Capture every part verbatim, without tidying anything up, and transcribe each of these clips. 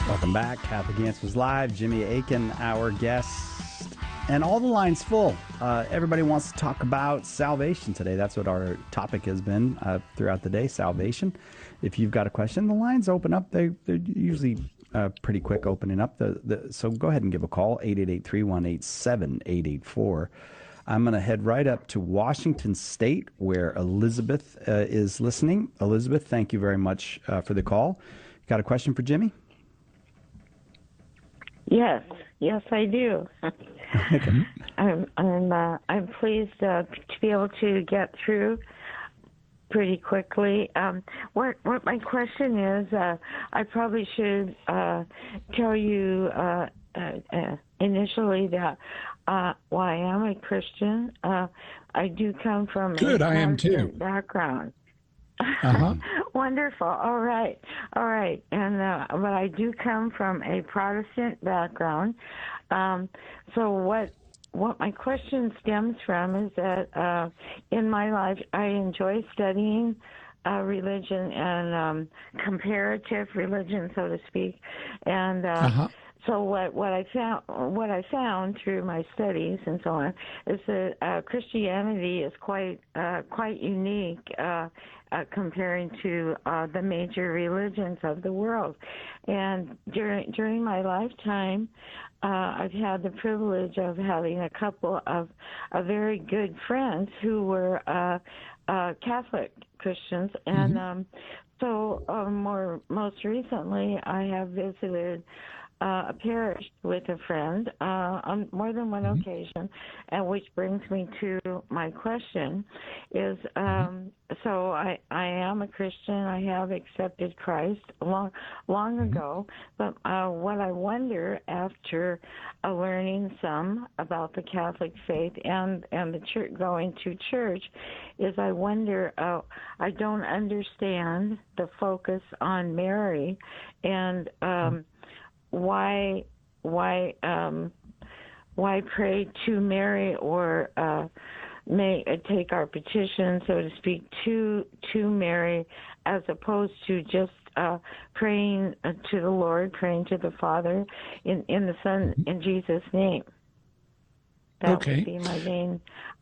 Welcome back. Catholic Answers Live. Jimmy Akin, our guest. And all the lines full. Uh, everybody wants to talk about salvation today. That's what our topic has been uh, throughout the day, salvation. If you've got a question, the lines open up. They, they're usually uh, pretty quick opening up. The, the, so go ahead and give a call, eight eight eight, three one eight, seven eight eight four. I'm going to head right up to Washington State, where Elizabeth uh, is listening. Elizabeth, thank you very much uh, for the call. Got a question for Jimmy? Yes, yes, I do. I'm I'm uh, I'm pleased uh, to be able to get through pretty quickly. Um, what what my question is, uh, I probably should uh, tell you uh, uh, uh, initially that uh, well, I am a Christian. Uh, I do come from Good, a I am too. Protestant background. Uh-huh. Wonderful. All right. All right. And uh, but I do come from a Protestant background. Um, so what what my question stems from is that uh, in my life I enjoy studying uh, religion and um, comparative religion, so to speak, and. Uh, Uh-huh. So what, what I found what I found through my studies and so on is that uh, Christianity is quite uh, quite unique uh, uh, comparing to uh, the major religions of the world. And during during my lifetime, uh, I've had the privilege of having a couple of, of very good friends who were uh, uh, Catholic Christians, and Mm-hmm. um, so uh, more most recently I have visited. Uh, a parish with a friend uh, on more than one Mm-hmm. occasion, and which brings me to my question: is um, Mm-hmm. so I I am a Christian. I have accepted Christ long long Mm-hmm. ago, but uh, what I wonder after uh, learning some about the Catholic faith and and the church, going to church, is I wonder uh, I don't understand the focus on Mary and. Um, Why, why, um, why pray to Mary, or uh, may uh, take our petition, so to speak, to to Mary, as opposed to just uh, praying uh, to the Lord, praying to the Father in in the Son, in Jesus' name. That Okay. would be my main.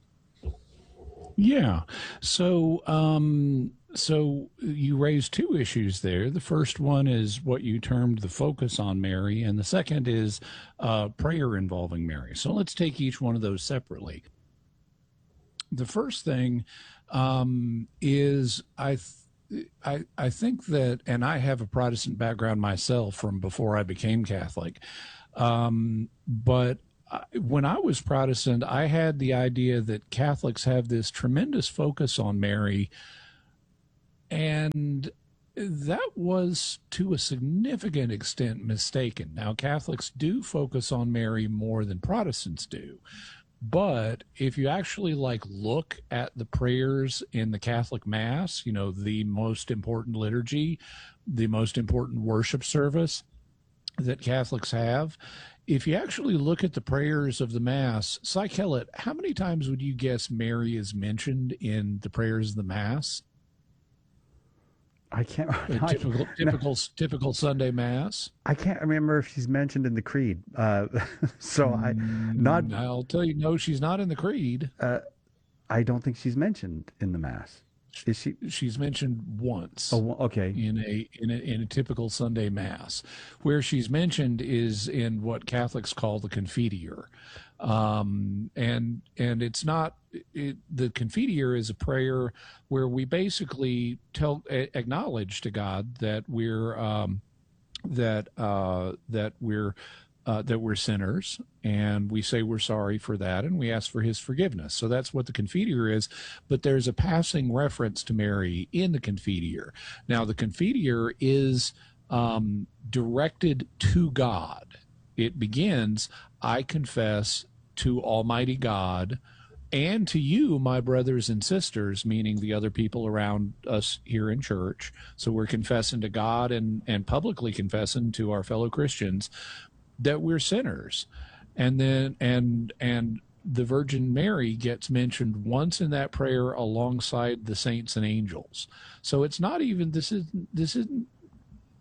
Yeah. So, um, so you raised two issues there. The first one is what you termed the focus on Mary, and the second is uh, prayer involving Mary. So let's take each one of those separately. The first thing um, is I. Th- I, I think that, and I have a Protestant background myself from before I became Catholic, um, but when I was Protestant, I had the idea that Catholics have this tremendous focus on Mary, and that was to a significant extent mistaken. Now, Catholics do focus on Mary more than Protestants do, but if you actually like look at the prayers in the Catholic Mass, you know, the most important liturgy, the most important worship service that Catholics have, if you actually look at the prayers of the Mass, Cy Kellett, how many times would you guess Mary is mentioned in the prayers of the Mass? I can't. A I, typical, no, typical, typical Sunday Mass. I can't remember if she's mentioned in the creed. Uh, so I, not. Mm, I'll tell you, no, she's not in the creed. Uh, I don't think she's mentioned in the Mass. Is she? She's mentioned once. Oh, okay. In a in a in a typical Sunday Mass, where she's mentioned is in what Catholics call the Confiteor, um, and and it's not it, the Confiteor is a prayer where we basically tell acknowledge to God that we're um, that uh, that we're uh, that we're sinners, and we say we're sorry for that, and we ask for his forgiveness. So that's what the Confiteor is, but there's a passing reference to Mary in the Confiteor. Now, the Confiteor is um, directed to God. It begins, I confess to Almighty God and to you, my brothers and sisters, meaning the other people around us here in church. So we're confessing to God and, and publicly confessing to our fellow Christians that we're sinners. And then, and, and the Virgin Mary gets mentioned once in that prayer alongside the saints and angels. So it's not even, this isn't, this isn't,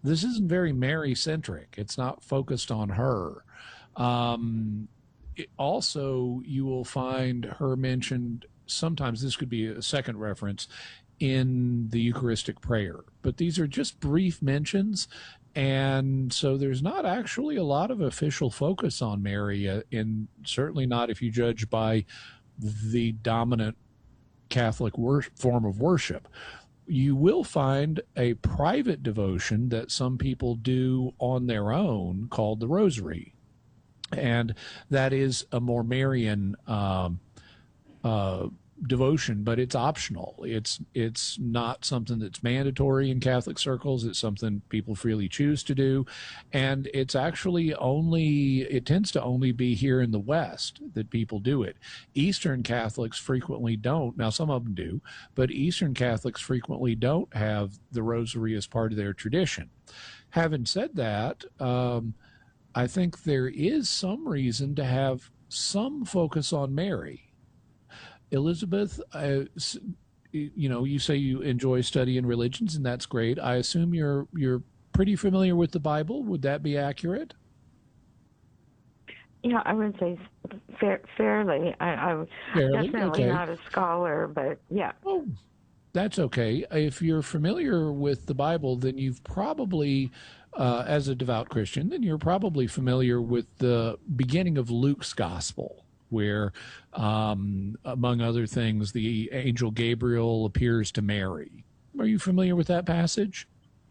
this isn't very Mary centric. It's not focused on her. Um, it, also, you will find her mentioned sometimes. This could be a second reference in the Eucharistic prayer, but these are just brief mentions. And so there's not actually a lot of official focus on Mary, uh, and certainly not if you judge by the dominant Catholic wor- form of worship. You will find a private devotion that some people do on their own called the Rosary. And that is a more Marian um, uh, devotion, but it's optional. It's it's not something that's mandatory in Catholic circles. It's something people freely choose to do, and it's actually only it tends to only be here in the West that people do it. Eastern Catholics frequently don't. Now some of them do, but Eastern Catholics frequently don't have the Rosary as part of their tradition. Having said that, um, I think there is some reason to have some focus on Mary. Elizabeth, uh, you know, you say you enjoy studying religions, and that's great. I assume you're you're pretty familiar with the Bible. Would that be accurate? Yeah, I would say fa- fairly. I, I'm fairly? definitely Okay. not a scholar, but yeah. Oh, that's okay. If you're familiar with the Bible, then you've probably, uh, as a devout Christian, then you're probably familiar with the beginning of Luke's Gospel, where, um, among other things, the angel Gabriel appears to Mary. Are you familiar with that passage?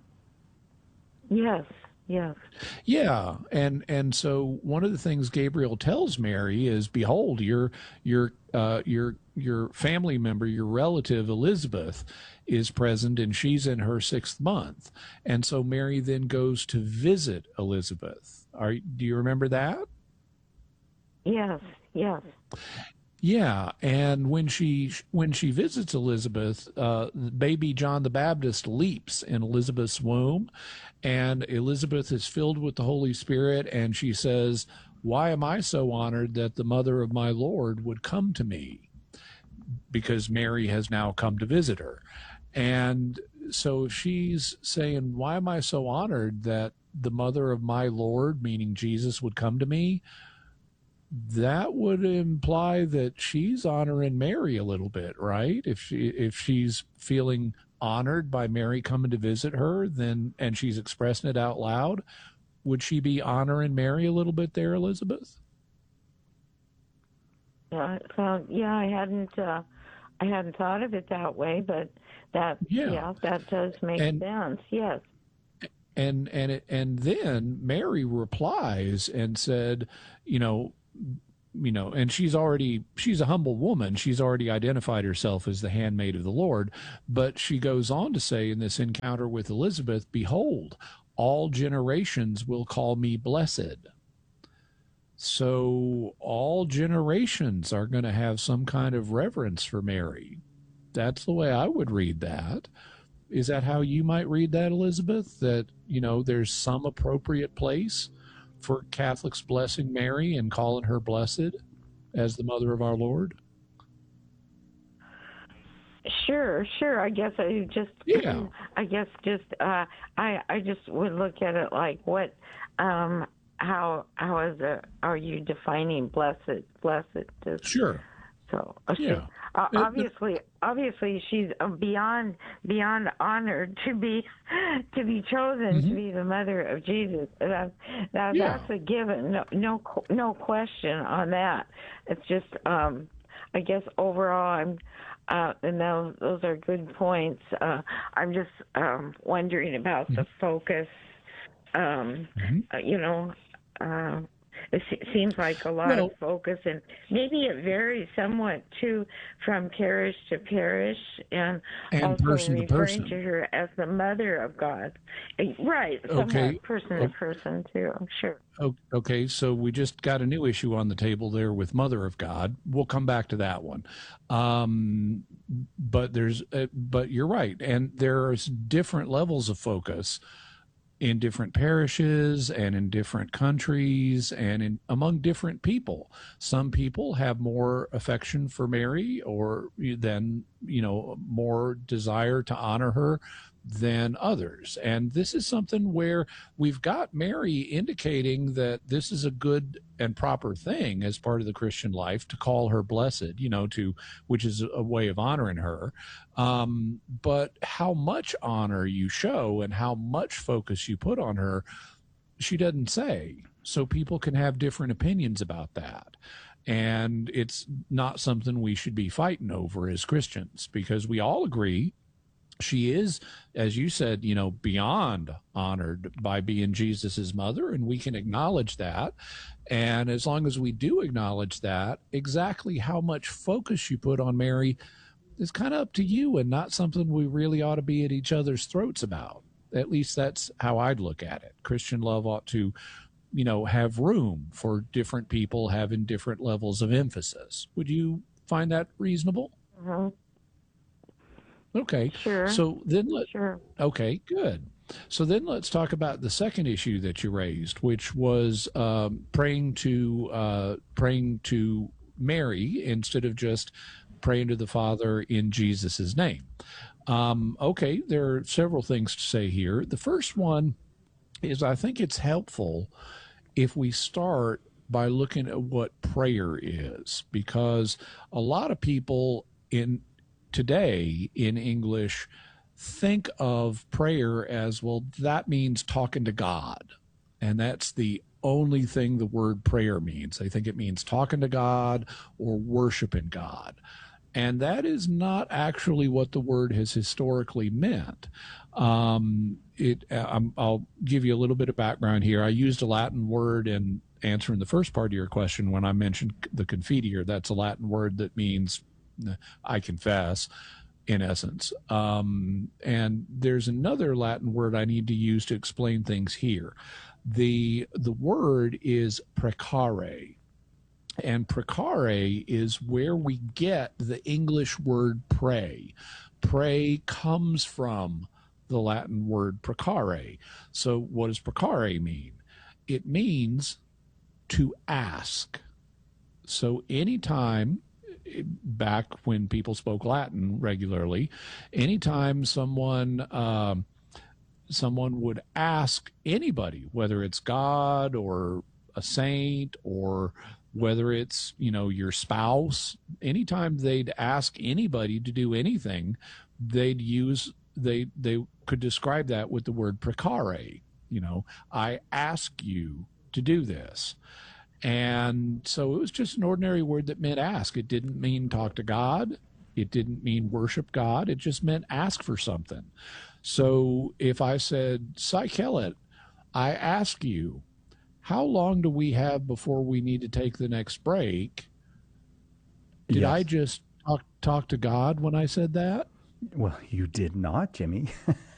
Yes, yes. Yeah, and and so one of the things Gabriel tells Mary is, "Behold, your your uh, your your family member, your relative Elizabeth, is present, and she's in her sixth month." And so Mary then goes to visit Elizabeth. Are do you remember that? Yes, yes. Yeah, and when she when she visits Elizabeth, uh, baby John the Baptist leaps in Elizabeth's womb, and Elizabeth is filled with the Holy Spirit, and she says, "Why am I so honored that the mother of my Lord would come to me?" Because Mary has now come to visit her. And so she's saying, "Why am I so honored that the mother of my Lord," meaning Jesus, "would come to me?" That would imply that she's honoring Mary a little bit, right? If she if she's feeling honored by Mary coming to visit her, then and she's expressing it out loud, would she be honoring Mary a little bit there, Elizabeth? Yeah, so yeah, I hadn't uh, I hadn't thought of it that way, but that Yeah. yeah, that does make And- sense. Yes. And and it, and then Mary replies and said, you know, you know, and she's already she's a humble woman. She's already identified herself as the handmaid of the Lord, but she goes on to say in this encounter with Elizabeth, "Behold, all generations will call me blessed." So all generations are going to have some kind of reverence for Mary. That's the way I would read that. Is that how you might read that, Elizabeth? That, you know, there's some appropriate place for Catholics blessing Mary and calling her blessed as the mother of our Lord? Sure, sure. I guess I just Yeah. I guess just uh I I just would look at it like what um how how is it are you defining blessed blessed just Sure. so uh, Yeah. uh, Uh, obviously obviously she's uh, beyond beyond honored to be to be chosen to be the mother of Jesus. That, that Yeah. that's a given. No no qu- no question on that. It's just um I guess overall I'm uh, and those, those are good points. Uh, I'm just um, wondering about the focus. Um, uh, you know, uh, it se- seems like a lot Well- of focus, and maybe it varies somewhat too from parish to parish, and, And also person to referring person. to her as the mother of God. Uh, Right, somewhat Okay. person to person too. Sure. O- Okay, so we just got a new issue on the table there with Mother of God. We'll come back to that one. Um, but there's, uh, but you're right, and there's different levels of focus in different parishes and in different countries and in among different people. Some people have more affection for Mary or then, you know, more desire to honor her than others. And this is something where we've got Mary indicating that this is a good and proper thing as part of the Christian life to call her blessed, you know, to which is a way of honoring her. Um, but how much honor you show and how much focus you put on her, she doesn't say. So people can have different opinions about that. And it's not something we should be fighting over as Christians, because we all agree she is, as you said, you know, beyond honored by being Jesus's mother, and we can acknowledge that. And as long as we do acknowledge that, exactly how much focus you put on Mary is kind of up to you, and not something we really ought to be at each other's throats about. At least that's how I'd look at it. Christian love ought to, you know, have room for different people having different levels of emphasis. Would you find that reasonable? Mm-hmm. Okay. Sure. So then let Sure. Okay, good. So then let's talk about the second issue that you raised, which was um, praying to uh, praying to Mary instead of just praying to the Father in Jesus's name. Um, okay, there are several things to say here. The first one is I think it's helpful if we start by looking at what prayer is, because a lot of people in today in English think of prayer as, well, that means talking to God. And that's the only thing the word prayer means. They think it means talking to God or worshiping God. And that is not actually what the word has historically meant. Um, it, I'm, I'll give you a little bit of background here. I used a Latin word in answering the first part of your question when I mentioned the confiteor. That's a Latin word that means I confess, in essence. Um, and there's another Latin word I need to use to explain things here. The, the word is precare. And precare is where we get the English word pray. Pray comes from the Latin word precare. So what does precare mean? It means to ask. So anytime, back when people spoke Latin regularly, anytime someone um, someone would ask anybody, whether it's God or a saint or whether it's, you know, your spouse, anytime they'd ask anybody to do anything, they'd use, they, they could describe that with the word precare. You know, I ask you to do this. And so it was just an ordinary word that meant ask. It didn't mean talk to God. It didn't mean worship God. It just meant ask for something. So if I said, Psychelet, I ask you, how long do we have before we need to take the next break? Did Yes. I just talk, talk to God when I said that? Well, you did not, Jimmy.